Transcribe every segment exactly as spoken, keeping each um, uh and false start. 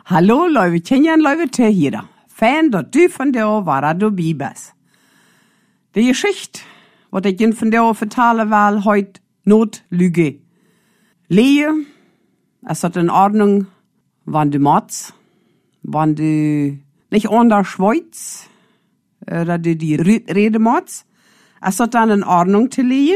Hallo, lieve kinderen, lieve Tierhieder. Fijn dat du van jou waar du bij bist. De Geschichte, wat ik je van jou vertellen wil, heut Notlüge. Lehe, es hat in Ordnung, wann du mats, wann du nicht onder Schweiz, oder du die Rede mats, es hat dann in Ordnung zu lehen.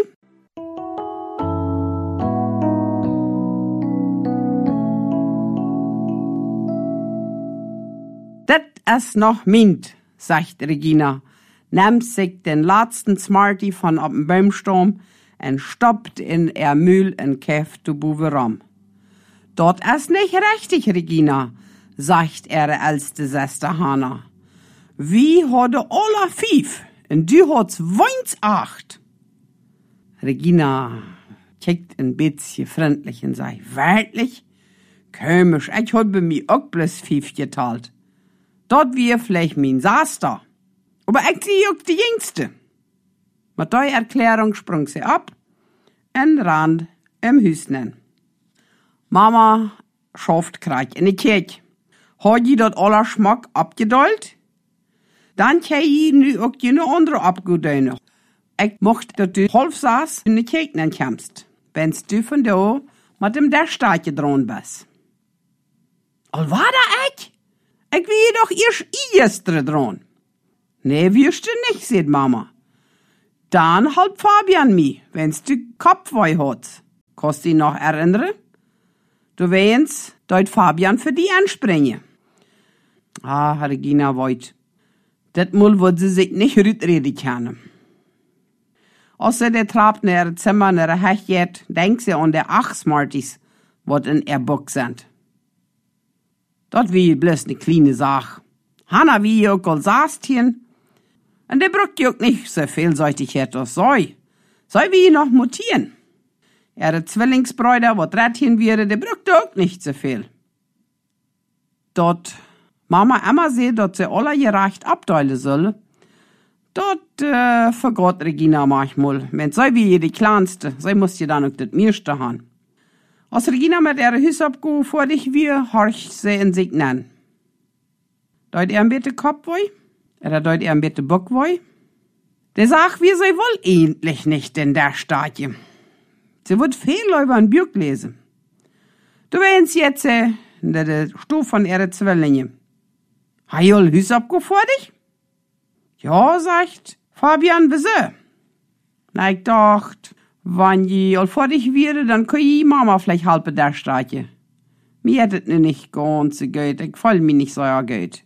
Das ist noch mint, sagt Regina, nimmt sich den letzten Smarty von ab dem Baumstamm und stoppt in er Mühl und käft du Buberam. Dort ist nicht richtig, Regina, sagt ihre älteste Schwester Hanna. Wie hat alle fief und du hat's weins acht. Regina kickt ein bisschen freundlich und sagt, wirklich? Komisch, ich hab bei mir auch bloß fief geteilt. Dort wie vielleicht mein Saster. Aber ich sie auch die Jüngste. Mit der Erklärung sprang sie ab und rand im Hüsnen. Mama schafft Kreig in die Kirche. Hat die dort aller Schmack abgedollt? Dann kann ich nu auch jene andere abgudöne. Ich mochte, dass du halb saß in die Kirche kommst, wenn's du von da mit dem Dachsteig dran bist. Al war da ich? Ich will doch erst Iestre dran. Nee, wirst du nicht, sagt Mama. Dann halb Fabian mi, wenn's du Kopfweh hat. Kannst du dich noch erinnern? Du weißt, deut Fabian für die anspringen. Ah, Regina weut. Das Mal wird sie sich nicht rütreden können. Außer der trabt in ihre Zimmer in ihre Hechjet, denkt sie an der acht Smarties, wat in ihr Buch sind. Dat wie bloß ne kleine Sache. Hanna wie auch al Saastien. Und der braucht ja auch nicht so Vielseitigkeit als sei. Sei wie noch mutieren. Ihre Zwillingsbrüder, wat Rädchen wäre, der braucht auch nicht so viel. Dort Mama immer sieht, dass sie alle gerecht abteilen soll, dort äh, vergott Regina manchmal. Wenn sie wie die Kleinste, sie muss ja dann auch das meiste haben. Als Regina mit ihrer Hüsse abgeht, vor dich wie, horch sie in sich nennen. Deut ihr ein bisschen Kopfweh? Oder deut ihr ein bisschen Bockweh? Der sagt, wie sie wohl endlich nicht in der Stadie. Sie wird viel über ein Buch lesen. Du weißt jetzt, äh, in der Stufe von ihrer Zwillinge. Ha jol Hüsse abgeht vor dich? Ja, sagt Fabian, wieso? Na, ich dacht, wenn je all vor dich wäre, dann kann je Mama vielleicht halbe der Streiche. Mir hättet ne nicht ganz so gut, ich fall mir nicht so ja gut.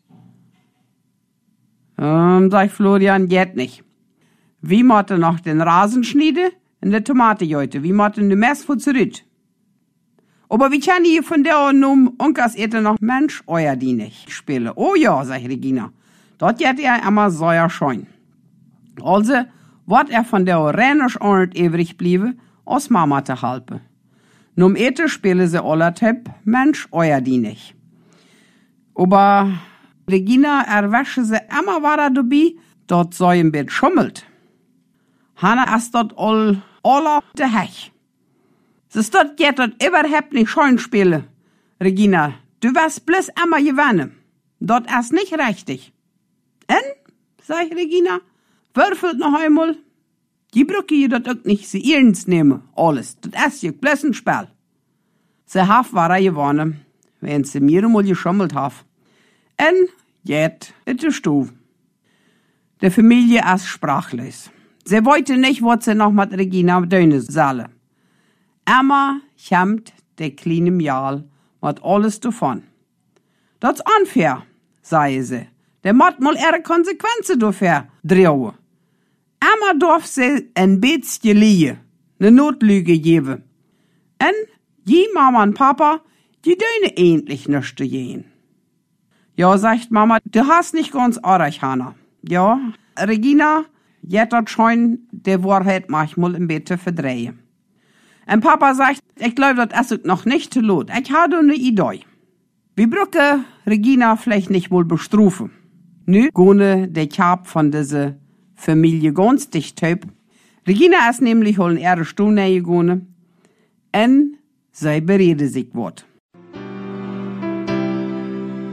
Ähm, sag Florian, geht nicht. Wie macht er noch den Rasen schniede und die Tomate heute? Wie macht er ne Mess vor zurück? Aber wie kann ich von der Num Onkas ete noch Mensch, euer die nicht spielen? Oh ja, sagt Regina. Dort hätte er immer so ja schein. Also, wat er von der Renisch Ort übrig bliebe, aus Mama te halpe. Num ete spiele se aller Tipp, Mensch, euer die nicht. Aber Regina erwäsche se immer weiter dabei, dort so ein Bett schummelt. Hanna ist dort all, aller de Hech. Sie ist dort geht dort überhaupt nicht schön spielen. Regina, du wirst bloß immer gewinnen. Dort ist nicht richtig. En, sag Regina, würfelt noch einmal. Die Brücke je dort auch nicht sie ernst nehmen, alles. Das ist ja bloß ein Spiel. Sie haf war er gewonnen, wenn sie mir einmal geschummelt haf. En, jet, in der Stube. Die Familie ist sprachlos. Sie wollte nicht, was sie noch mit Regina dönen solle. Emma kämmt der kleine Mjal mit alles davon. Das ist unfair, sei sie. Der muss mal ihre Konsequenzen dafür drehen. Emma darf sie ein bisschen liegen, ne Notlüge geben. Und die Mama und Papa, die döne endlich nichts zu gehen. Ja, sagt Mama, du hast nicht ganz arg, Hanna. Ja, Regina, jet dort schon der Wahrheit manchmal im Bett verdrehen. Und Papa sagt, ich glaube, das ist noch nicht zu lot. Ich habe eine Idee. Wir brücken Regina vielleicht nicht wohl bestrufen. Nu gone der Kap von dieser Familie ganz dicht typ. Regina ist nämlich hol in ihre Stunde gegangen. Und sie berede sich wort.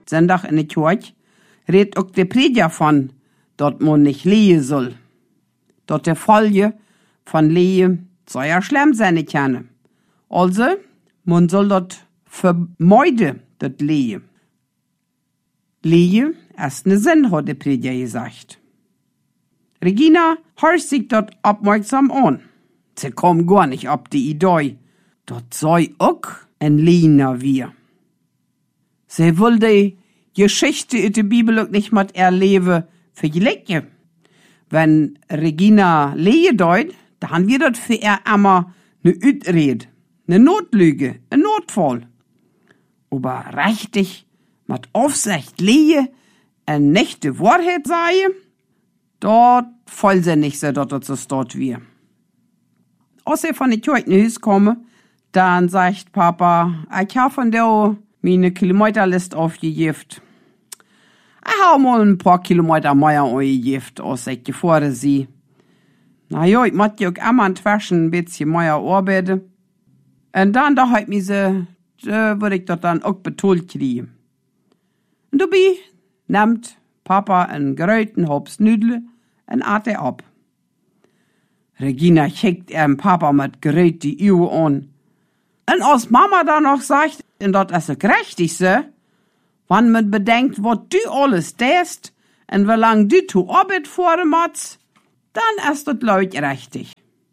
Sonntag in der Kirche, redet auch der Prediger von, dort man nicht lehen soll. Dort der Folge von Lehe soll ja schlimm sein können. Also, man soll dort vermeiden, dort Lehe. Lehe ist ne Sinn, hat der Prediger gesagt. Regina hört sich dort aufmerksam an. Sie kommt gar nicht ab die Idee. Dort soll auch ein Lehner wir. Sie will die Geschichte in der Bibel auch nicht mit erleben für die Lecke. Wenn Regina Lehe deut, dann wird das für er immer ne Ütrede, ne Notlüge, ein Notfall. Aber richtig mit Aufsicht Lehe eine nächte Wahrheit sei, dort voll sie nicht so, dass es dort wir. Als er von der Kirche nach Hause komme, dann sagt Papa, ich habe von der meine Kilometerliste aufgegeben. Ich habe mal ein paar Kilometer mehr angegeben, als ich gefahren sie. Na ja, ich muss ja auch immer inzwischen ein bisschen mehr arbeiten. Und dann dachte ich mir so, da würde ich das dann auch betont kriegen. Und dabei nimmt Papa einen geräuten Hopf Nudeln und ate er ab. Regina schickt ihren Papa mit gerät die Uhr an. Und als Mama dann noch sagt, und das ist das Gerechtigste, wenn man bedenkt, was du alles tust und wie lange du zu Arbeit fahren musst, dann ist das laut richtig.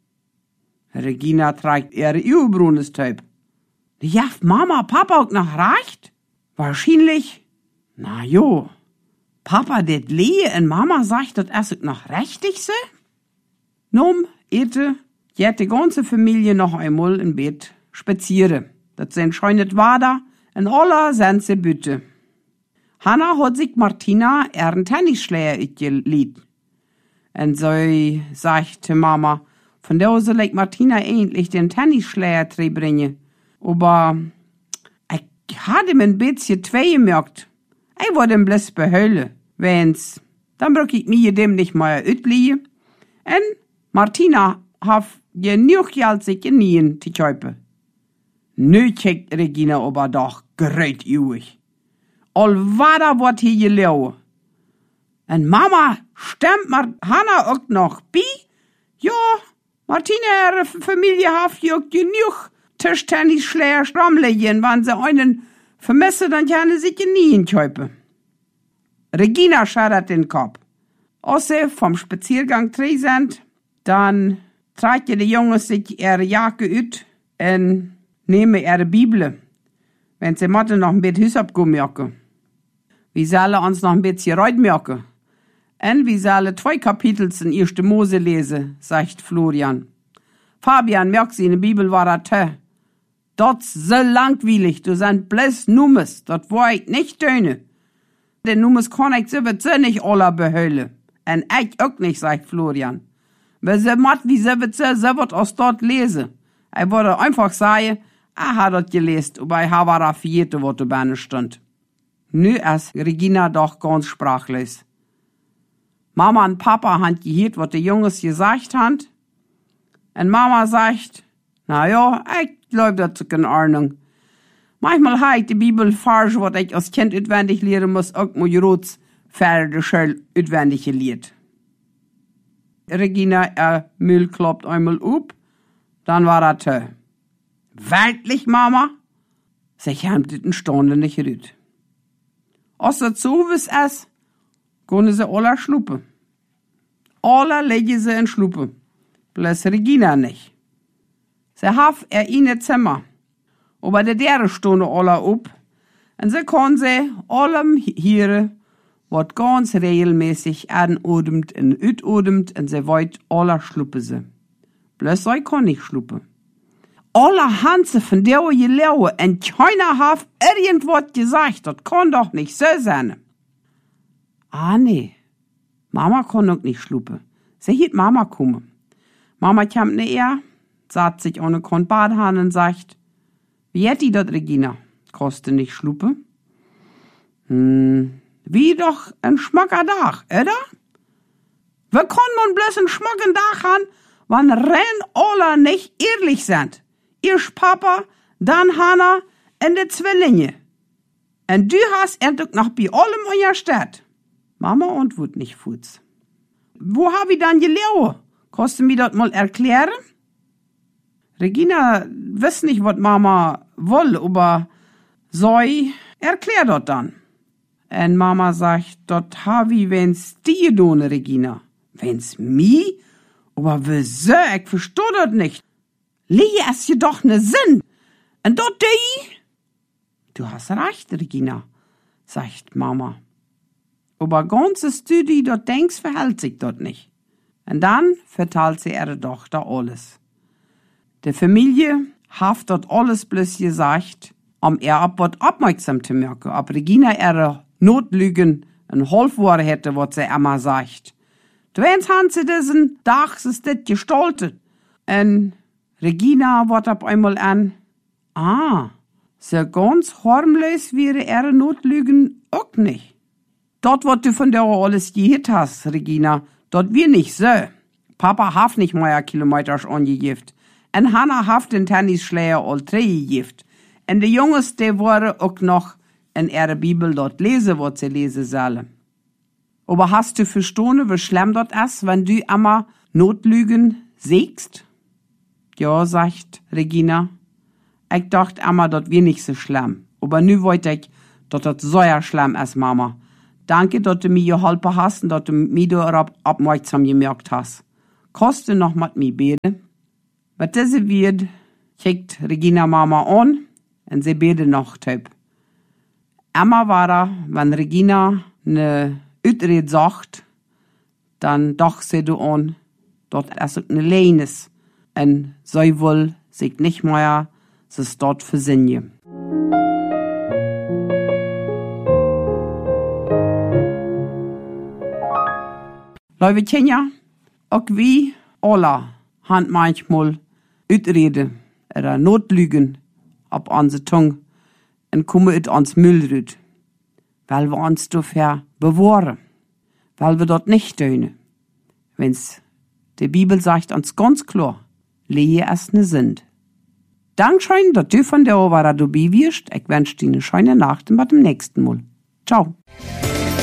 Regina trägt ihre Uhrbrunnestöp. Ja, Mama, Papa auch noch recht? Wahrscheinlich. Na jo, Papa det Lehe und Mama sagt, das ist noch richtig so? Nun, ete, geht die ganze Familie noch einmal im Bett spazieren. Das sind scheunet Wader und alle sind sie Bütte. Hanna hat sich Martina ihren Tennisschläger utgeliehen. Und so sagte Mama, von der soll ich Martina endlich den Tennisschläger bringen. Aber ich hatte mir ein bisschen zwei gemerkt. Ich wollte ihn bloß behöllen, wenn's. Dann brauch ich mir dem nicht mehr utliehen. Und Martina hat genug Geld sich genien zu kaufen. Nö, checkt Regina aber doch gerät übrig. All Wader wird hier gelaufen. Und Mama, stimmt mar Hanna auch noch bi? Ja, Martina, ihre Familie hat ja genug Tischtennisschläger strammlegen, wenn sie einen vermissen, dann können sie nie kaufen. Regina schadert den Kopf. Als sie vom Spaziergang drei sind, dann tragen die Jungs sich ihre Jacke ut und nehmen ihre Bibel, wenn sie Mathe noch ein bisschen Hüs abgummerken. Wir sollen uns noch ein bisschen Reut merken. Und wir sollen zwei Kapitel in erste Mose lesen, sagt Florian. Fabian, merkt sie, in der Bibel war das te. Dat so langweilig, du sind bloß Nummes, dat war ich nicht töne. Den Nummes kann ich sowieso nicht alle behöllen. Und ich auch nicht, sagt Florian. Wer so matt wie sowieso, so wird aus dort lesen. Ich würde einfach sagen, ich habe das gelesen, aber ich habe raffiert, was da bei stand. Nu ist Regina doch ganz sprachlos. Mama und Papa haben gehört, was die Jungs gesagt haben. Und Mama sagt, na ja, ich glaube, das ist in Ordnung. Manchmal habe ich die Bibel falsch, was ich als Kind auswendig lernen muss, auch mal Rots Pferde schön auswendig gelehrt. Regina, ihr Müll kloppt einmal up, dann war das toll. Wirklich, Mama? Sie haben das Stunde nicht rührt. Als das so ist es, können sie alle schlupen. Alle legen sie in Schlupen. Bloß Regina nicht. Sie hat er in Zimmer. Aber der derde Stunde alle ab. Und sie kann sie allem hören, was ganz regelmäßig anodemt und utodemt, und sie weit alle schlupen sie. Bloß sie kann nicht schlupen. Alle Hanse von der gelaufen und keiner hat irgendwas gesagt. Das kann doch nicht so sein. Ah, nee. Mama kann auch nicht schlupen. Sie hielt Mama kommen. Mama kam näher, satt sich ohne Kon Badhahn und sagt, wie hat die dort, Regina? Koste nicht schlupe? Hm, wie doch ein schmacker Dach, oder? Wie kann man bloß ein schmacken Dach haben, wenn rein alle nicht ehrlich sind? Erst Papa, dann Hanna und die Zwillinge. Und du hast endlich noch bei allem in der Stadt. Mama antwortet nicht fuß. Wo hab ich dann gelaufen? Kannst du mir das mal erklären? Regina weiß nicht, was Mama will, aber soll erklär dort dann. Und Mama sagt, dort hab ich wenn's dir tun, Regina. Wenn's mi? Aber wieso? Ich versteh das nicht. Lie es je doch ne Sinn. Und dort die? Du hast recht, Regina, sagt Mama. Aber ganzes Studie dort denkst, verhält sich dort nicht. Und dann verteilt sie ihre Tochter alles. Die Familie hat dort alles bloß gesagt, um ihr ab was aufmerksam zu machen, ob Regina ihre Notlügen ein Halbwort hätte, was sie immer sagt. Twens haben sie diesen Tag ist das gestaltet. Und Regina wird ab einmal an, ah, so ganz harmlos wäre ihre Notlügen auch nicht. Dort, was du von der alles gehört hast, Regina, dort wir nicht so. Papa hat nicht mehr Kilometer angegift. Und Hanna hat den Tennisschläger all drei gegift. Und die Jungs, die waren auch noch in ihrer Bibel dort lesen, was sie lesen sollen. Aber hast du verstanden, wie schlimm dort ist, wenn du immer Notlügen siehst? Ja, sagt Regina. Ich dachte immer, dort wir nicht so schlimm. Aber nu wollte ich, dort das so ja schlimm ist, Mama. Danke, dass du mir geholfen hast und dass du mich darauf aufmerksam gemerkt hast. Kannst du noch mit mir beten? Mit diese wird kickt Regina Mama an und sie beten noch typ. Immer war da, wenn Regina ne Utrede sagt, dann doch sie du an, dort ist auch ne Leines und sie will sich nicht mehr sich dort versinnen. Leute Kinder, auch wie alle haben manchmal Utrede oder Notlügen ab unsere Zunge und kommen it ans Müll rüt, weil wir uns dafür bewahren, weil wir dort nicht tun. Wenn's die Bibel sagt uns ganz klar, lehe es ne sind. Dankeschön, dass du von der Ober dabei wirst. Ich wünsche dir eine schöne Nacht und bis zum nächsten Mal. Ciao.